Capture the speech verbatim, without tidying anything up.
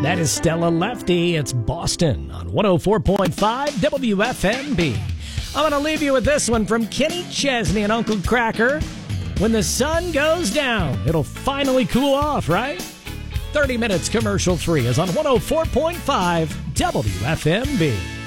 That is Stella Lefty. It's Boston on one oh four point five W F M B. I'm going to leave you with this one from Kenny Chesney and Uncle Cracker. When the sun goes down, it'll finally cool off, right? thirty minutes commercial free is on one oh four point five W F M B.